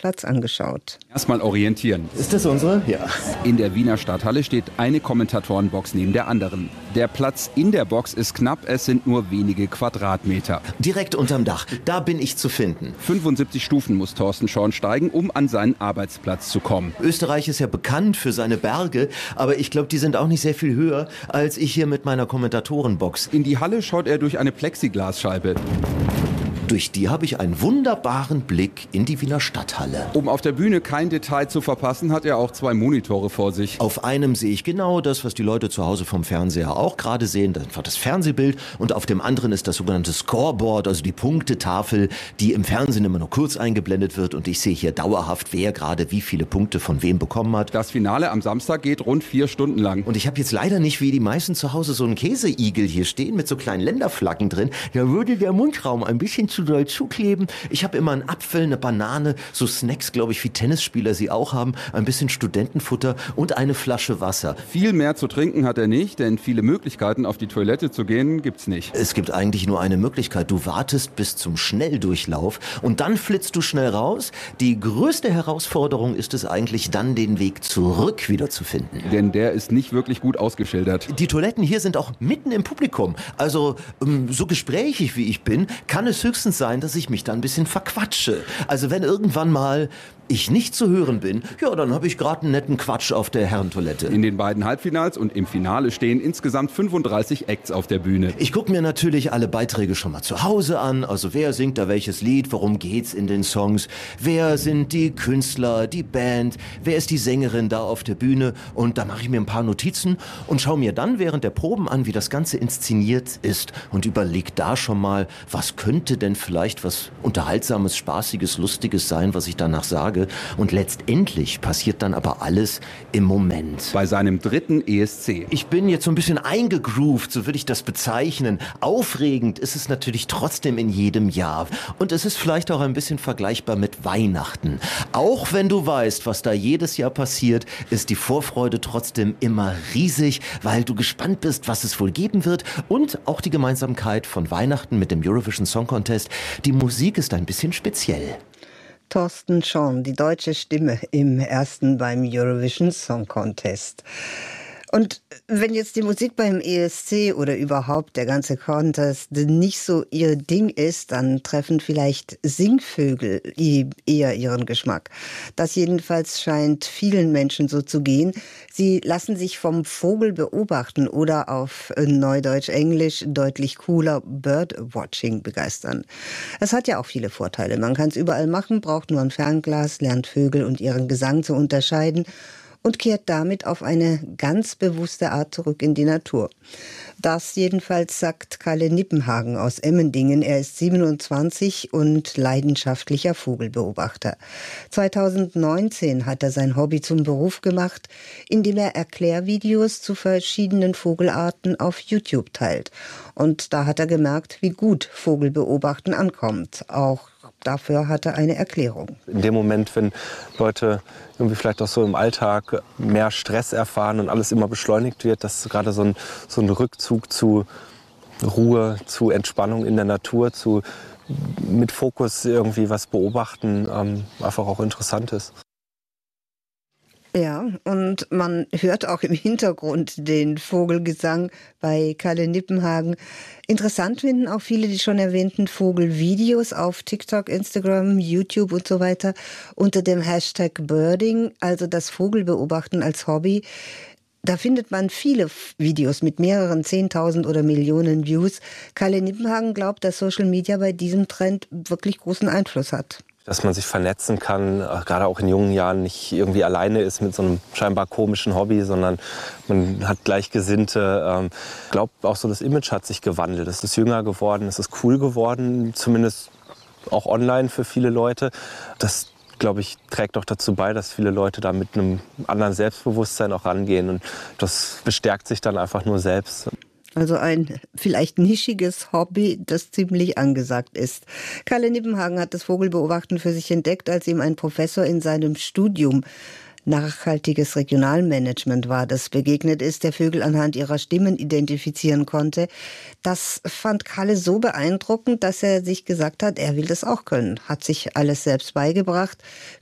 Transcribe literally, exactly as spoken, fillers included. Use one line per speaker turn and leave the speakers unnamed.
Platz angeschaut.
Erstmal orientieren.
Ist das unsere? Ja.
In der Wiener Stadthalle steht eine Kommentatorenbox neben der anderen. Der Platz in der Box ist knapp, es sind nur wenige Quadratmeter.
Direkt unterm Dach, da bin ich zu finden.
fünfundsiebzig Stufen muss Thorsten Schorn steigen, um an seinen Arbeitsplatz zu kommen.
Österreich ist ja bekannt für seine Berge, aber ich glaube, die sind auch nicht sehr viel höher als ich hier mit meiner Kommentatorenbox.
In die Halle schaut er durch eine Plexiglasscheibe.
Durch die habe ich einen wunderbaren Blick in die Wiener Stadthalle.
Um auf der Bühne kein Detail zu verpassen, hat er auch zwei Monitore vor sich.
Auf einem sehe ich genau das, was die Leute zu Hause vom Fernseher auch gerade sehen, einfach das Fernsehbild. Und auf dem anderen ist das sogenannte Scoreboard, also die Punktetafel, die im Fernsehen immer nur kurz eingeblendet wird. Und ich sehe hier dauerhaft, wer gerade wie viele Punkte von wem bekommen hat.
Das Finale am Samstag geht rund vier Stunden lang.
Und ich habe jetzt leider nicht wie die meisten zu Hause so einen Käseigel hier stehen mit so kleinen Länderflaggen drin. Da würde der Mundraum ein bisschen zu doll zukleben. Ich habe immer einen Apfel, eine Banane, so Snacks, glaube ich, wie Tennisspieler sie auch haben, ein bisschen Studentenfutter und eine Flasche Wasser.
Viel mehr zu trinken hat er nicht, denn viele Möglichkeiten, auf die Toilette zu gehen, gibt's nicht.
Es gibt eigentlich nur eine Möglichkeit. Du wartest bis zum Schnelldurchlauf und dann flitzt du schnell raus. Die größte Herausforderung ist es eigentlich, dann den Weg zurück wieder zu finden.
Denn der ist nicht wirklich gut ausgeschildert.
Die Toiletten hier sind auch mitten im Publikum. Also so gesprächig wie ich bin, kann es höchstens sein, dass ich mich da ein bisschen verquatsche. Also wenn irgendwann mal ich nicht zu hören bin, ja, dann habe ich gerade einen netten Quatsch auf der Herrentoilette.
In den beiden Halbfinals und im Finale stehen insgesamt fünfunddreißig Acts auf der Bühne.
Ich gucke mir natürlich alle Beiträge schon mal zu Hause an. Also wer singt da welches Lied, worum geht's in den Songs, wer sind die Künstler, die Band, wer ist die Sängerin da auf der Bühne. Und da mache ich mir ein paar Notizen und schaue mir dann während der Proben an, wie das Ganze inszeniert ist und überlege da schon mal, was könnte denn vielleicht was Unterhaltsames, Spaßiges, Lustiges sein, was ich danach sage. Und letztendlich passiert dann aber alles im Moment.
Bei seinem dritten E S C.
Ich bin jetzt so ein bisschen eingegroovt, so würde ich das bezeichnen. Aufregend ist es natürlich trotzdem in jedem Jahr. Und es ist vielleicht auch ein bisschen vergleichbar mit Weihnachten. Auch wenn du weißt, was da jedes Jahr passiert, ist die Vorfreude trotzdem immer riesig, weil du gespannt bist, was es wohl geben wird. Und auch die Gemeinsamkeit von Weihnachten mit dem Eurovision Song Contest. Die Musik ist ein bisschen speziell.
Thorsten Schorn, die deutsche Stimme im ersten beim Eurovision Song Contest. Und wenn jetzt die Musik beim E S C oder überhaupt der ganze Contest nicht so ihr Ding ist, dann treffen vielleicht Singvögel eher ihren Geschmack. Das jedenfalls scheint vielen Menschen so zu gehen. Sie lassen sich vom Vogel beobachten oder auf Neudeutsch Englisch deutlich cooler Birdwatching begeistern. Es hat ja auch viele Vorteile. Man kann es überall machen, braucht nur ein Fernglas, lernt Vögel und ihren Gesang zu unterscheiden und kehrt damit auf eine ganz bewusste Art zurück in die Natur. Das jedenfalls sagt Kalle Nippenhagen aus Emmendingen. Er ist siebenundzwanzig und leidenschaftlicher Vogelbeobachter. zweitausendneunzehn hat er sein Hobby zum Beruf gemacht, indem er Erklärvideos zu verschiedenen Vogelarten auf YouTube teilt. Und da hat er gemerkt, wie gut Vogelbeobachten ankommt. Auch dafür hat er eine Erklärung.
In dem Moment, wenn Leute irgendwie vielleicht auch so im Alltag mehr Stress erfahren und alles immer beschleunigt wird, dass gerade so ein, so ein Rückzug zu Ruhe, zu Entspannung in der Natur, zu mit Fokus irgendwie was beobachten, ähm, einfach auch interessant ist.
Ja, und man hört auch im Hintergrund den Vogelgesang bei Kalle Nippenhagen. Interessant finden auch viele die schon erwähnten Vogelvideos auf TikTok, Instagram, YouTube und so weiter unter dem Hashtag Birding, also das Vogelbeobachten als Hobby. Da findet man viele Videos mit mehreren Zehntausend oder Millionen Views. Kalle Nippenhagen glaubt, dass Social Media bei diesem Trend wirklich großen Einfluss hat.
Dass man sich vernetzen kann, gerade auch in jungen Jahren nicht irgendwie alleine ist mit so einem scheinbar komischen Hobby, sondern man hat Gleichgesinnte. Ich glaube auch so, das Image hat sich gewandelt. Es ist jünger geworden, es ist cool geworden, zumindest auch online für viele Leute. Das, glaube ich, trägt auch dazu bei, dass viele Leute da mit einem anderen Selbstbewusstsein auch rangehen. Und das bestärkt sich dann einfach nur selbst.
Also ein vielleicht nischiges Hobby, das ziemlich angesagt ist. Kalle Nippenhagen hat das Vogelbeobachten für sich entdeckt, als ihm ein Professor in seinem Studium nachhaltiges Regionalmanagement war, das begegnet ist, der Vögel anhand ihrer Stimmen identifizieren konnte. Das fand Kalle so beeindruckend, dass er sich gesagt hat, er will das auch können. Hat sich alles selbst beigebracht.